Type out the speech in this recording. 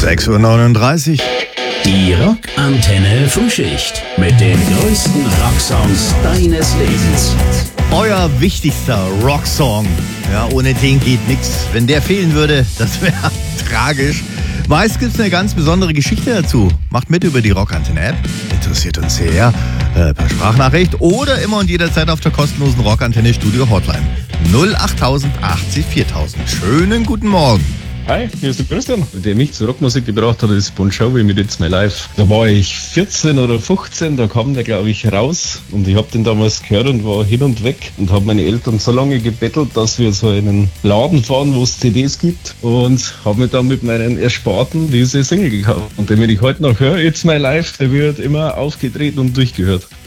6:39 Uhr. Die Rockantenne Frühschicht mit den größten Rocksongs deines Lebens. Euer wichtigster Rocksong. Ja, ohne den geht nichts. Wenn der fehlen würde, das wäre tragisch. Meist gibt es eine ganz besondere Geschichte dazu. Macht mit über die Rockantenne-App. Interessiert uns sehr. Per Sprachnachricht oder immer und jederzeit auf der kostenlosen Rockantenne Studio Hotline. 08000 80 4000. Schönen guten Morgen. Hi, hier ist der Christian. Der mich zur Rockmusik gebracht hat, ist Bon Jovi mit It's My Life. Da war ich 14 oder 15, da kam der, glaube ich, raus. Und ich habe den damals gehört und war hin und weg. Und habe meine Eltern so lange gebettelt, dass wir so einen Laden fahren, wo es CDs gibt. Und habe mir dann mit meinen Ersparten diese Single gekauft. Und den, wenn ich heute noch höre, It's My Life, der wird immer aufgedreht und durchgehört.